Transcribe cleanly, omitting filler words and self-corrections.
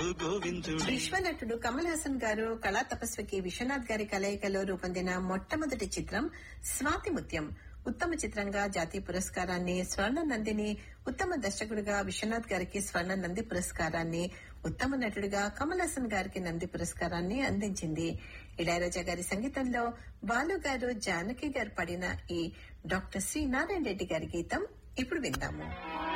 విశ్వనటుడు కమల్ హాసన్ గారు కళా తపస్వికి విశ్వనాథ్ గారి కలయికలో రూపొందిన మొట్టమొదటి చిత్రం స్వాతి ముత్యం. ఉత్తమ చిత్రంగా జాతీయ పురస్కారాన్ని, స్వర్ణ నందిని, ఉత్తమ దర్శకుడిగా విశ్వనాథ్ గారికి స్వర్ణ నంది పురస్కారాన్ని, ఉత్తమ నటుడిగా కమల్ హాసన్ గారికి నంది పురస్కారాన్ని అందించింది. ఇళయరాజా గారి సంగీతంలో బాలు గారు, జానకి గారు పాడిన ఈ డాక్టర్ సి నారాయణ రెడ్డి గారి గీతం ఇప్పుడు విందాము.